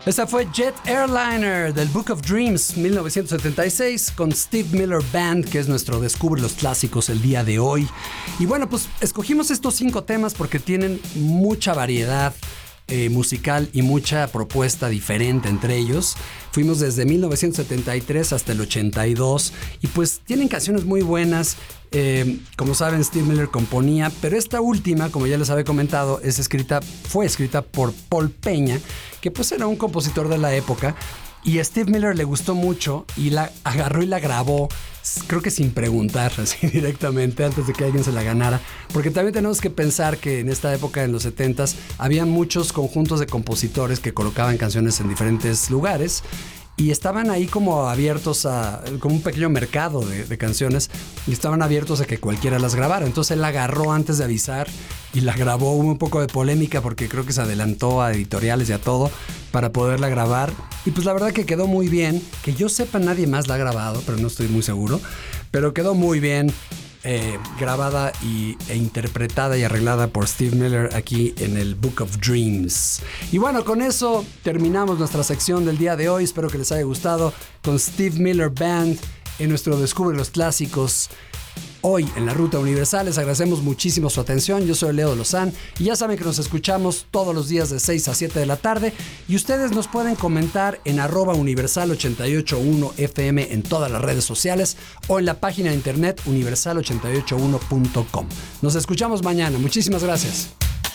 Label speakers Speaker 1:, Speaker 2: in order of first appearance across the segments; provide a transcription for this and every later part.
Speaker 1: Esta fue Jet Airliner del Book of Dreams 1976 con Steve Miller Band, que es nuestro Descubre los Clásicos el día de hoy. Y bueno, pues escogimos estos 5 temas porque tienen mucha variedad musical y mucha propuesta diferente entre ellos. Fuimos desde 1973 hasta el 82 y pues tienen canciones muy buenas. Como saben, Steve Miller componía, pero esta última, como ya les había comentado, fue escrita por Paul Peña, que pues era un compositor de la época, y a Steve Miller le gustó mucho y la agarró y la grabó, creo que sin preguntar, así directamente, antes de que alguien se la ganara, porque también tenemos que pensar que en esta época, en los 70s, había muchos conjuntos de compositores que colocaban canciones en diferentes lugares y estaban ahí como abiertos como un pequeño mercado de canciones, y estaban abiertos a que cualquiera las grabara. Entonces él la agarró antes de avisar y la grabó. Hubo un poco de polémica porque creo que se adelantó a editoriales y a todo para poderla grabar, y pues la verdad que quedó muy bien. Que yo sepa, nadie más la ha grabado, pero no estoy muy seguro, pero quedó muy bien grabada e interpretada y arreglada por Steve Miller aquí en el Book of Dreams. Y bueno, con eso terminamos nuestra sección del día de hoy. Espero que les haya gustado con Steve Miller Band en nuestro Descubre los Clásicos. Hoy en la Ruta Universal les agradecemos muchísimo su atención. Yo soy Leo Lozán y ya saben que nos escuchamos todos los días de 6 a 7 de la tarde, y ustedes nos pueden comentar en @universal881fm en todas las redes sociales o en la página de internet universal881.com. Nos escuchamos mañana. Muchísimas gracias.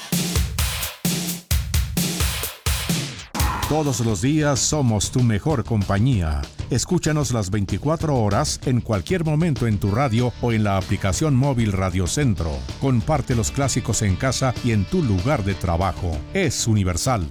Speaker 2: Todos los días somos tu mejor compañía. Escúchanos las 24 horas en cualquier momento en tu radio o en la aplicación móvil Radio Centro. Comparte los clásicos en casa y en tu lugar de trabajo. Es Universal.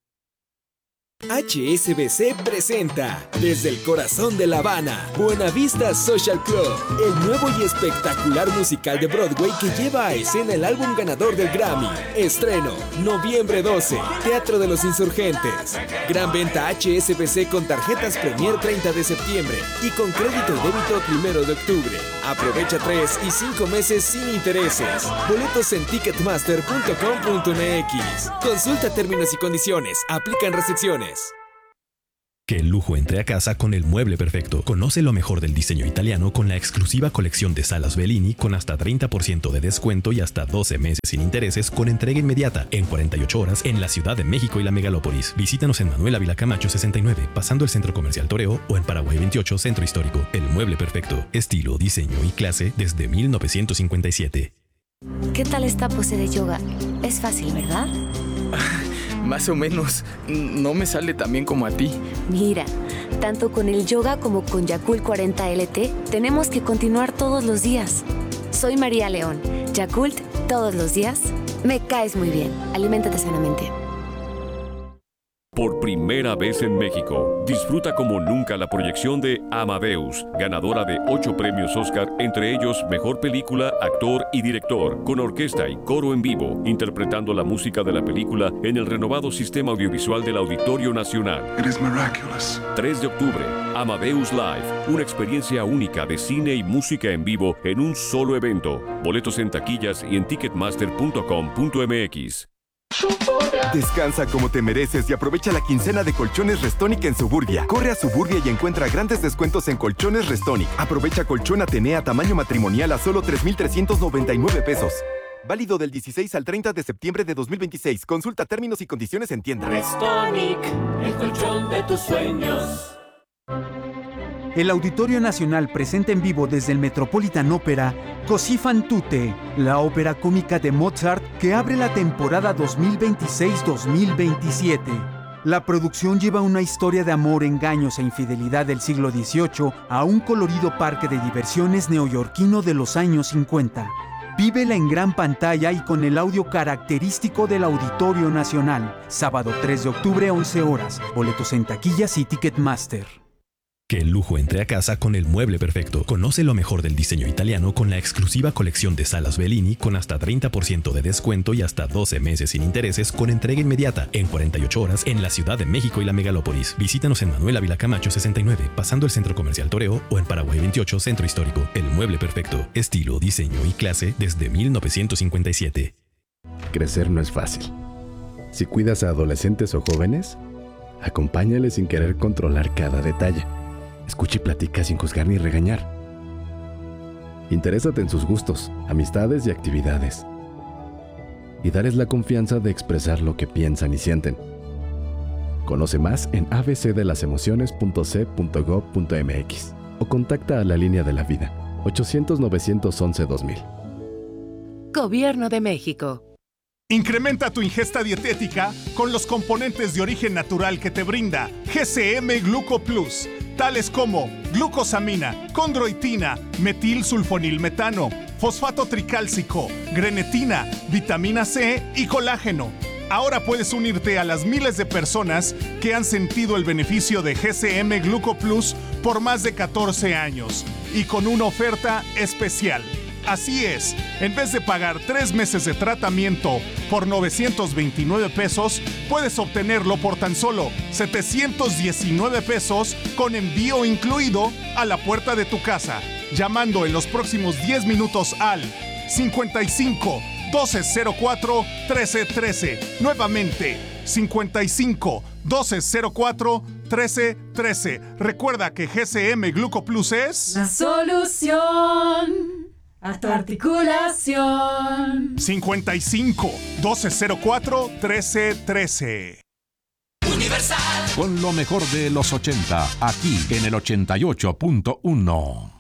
Speaker 3: HSBC presenta desde el corazón de La Habana, Buena Vista Social Club, el nuevo y espectacular musical de Broadway que lleva a escena el álbum ganador del Grammy. Estreno, noviembre 12, Teatro de los Insurgentes. Gran venta HSBC con tarjetas Premier 30 de septiembre y con crédito y débito 1 de octubre. Aprovecha 3 y 5 meses sin intereses. Boletos en ticketmaster.com.mx. Consulta términos y condiciones. Aplican restricciones.
Speaker 4: Que el lujo entre a casa con el mueble perfecto. Conoce lo mejor del diseño italiano con la exclusiva colección de salas Bellini con hasta 30% de descuento y hasta 12 meses sin intereses con entrega inmediata en 48 horas en la Ciudad de México y la Megalópolis. Visítanos en Manuel Ávila Camacho 69, pasando el Centro Comercial Toreo, o en Paraguay 28, Centro Histórico. El mueble perfecto. Estilo, diseño y clase desde 1957.
Speaker 5: ¿Qué tal esta pose de yoga? Es fácil, ¿verdad?
Speaker 6: Más o menos. No me sale tan bien como a ti.
Speaker 5: Mira, tanto con el yoga como con Yakult 40 LT, tenemos que continuar todos los días. Soy María León. Yakult, todos los días. Me caes muy bien. Aliméntate sanamente.
Speaker 7: Por primera vez en México, disfruta como nunca la proyección de Amadeus, ganadora de 8 premios Oscar, entre ellos Mejor Película, Actor y Director, con orquesta y coro en vivo, interpretando la música de la película en el renovado sistema audiovisual del Auditorio Nacional. 3 de octubre, Amadeus Live, una experiencia única de cine y música en vivo en un solo evento. Boletos en taquillas y en ticketmaster.com.mx.
Speaker 8: Descansa como te mereces y aprovecha la quincena de Colchones Restonic en Suburbia. Corre a Suburbia y encuentra grandes descuentos en Colchones Restonic. Aprovecha colchón Atenea tamaño matrimonial a solo 3,399 pesos. Válido del 16 al 30 de septiembre de 2026. Consulta términos y condiciones en tienda.
Speaker 9: Restonic, el colchón de tus sueños.
Speaker 10: El Auditorio Nacional presenta en vivo desde el Metropolitan Opera Così fan tutte, la ópera cómica de Mozart que abre la temporada 2026-2027. La producción lleva una historia de amor, engaños e infidelidad del siglo XVIII a un colorido parque de diversiones neoyorquino de los años 50. Vívela en gran pantalla y con el audio característico del Auditorio Nacional. Sábado 3 de octubre, 11 horas. Boletos en taquillas y Ticketmaster.
Speaker 4: Que el lujo entre a casa con el mueble perfecto. Conoce lo mejor del diseño italiano con la exclusiva colección de salas Bellini con hasta 30% de descuento y hasta 12 meses sin intereses con entrega inmediata en 48 horas en la Ciudad de México y la Megalópolis. Visítanos en Manuel Ávila Camacho 69, pasando el Centro Comercial Toreo, o en Paraguay 28, Centro Histórico. El mueble perfecto. Estilo, diseño y clase desde 1957.
Speaker 11: Crecer no es fácil. Si cuidas a adolescentes o jóvenes, Acompáñale sin querer controlar cada detalle. Escucha y platica sin juzgar ni regañar. Interésate en sus gustos, amistades y actividades. Y darles la confianza de expresar lo que piensan y sienten. Conoce más en abcdelasemociones.c.gov.mx o contacta a la Línea de la Vida, 800-911-2000.
Speaker 12: Gobierno de México.
Speaker 13: Incrementa tu ingesta dietética con los componentes de origen natural que te brinda GCM Gluco Plus, tales como glucosamina, condroitina, metilsulfonilmetano, fosfato tricálcico, grenetina, vitamina C y colágeno. Ahora puedes unirte a las miles de personas que han sentido el beneficio de GCM Gluco Plus por más de 14 años y con una oferta especial. Así es, en vez de pagar 3 meses de tratamiento por 929 pesos, puedes obtenerlo por tan solo 719 pesos con envío incluido a la puerta de tu casa, llamando en los próximos 10 minutos al 55 1204 1313. Nuevamente, 55 1204 1313. Recuerda que GCM Gluco Plus es
Speaker 14: la solución a tu articulación.
Speaker 13: 55 1204 1313.
Speaker 2: Universal. Con lo mejor de los 80, aquí en el 88.1.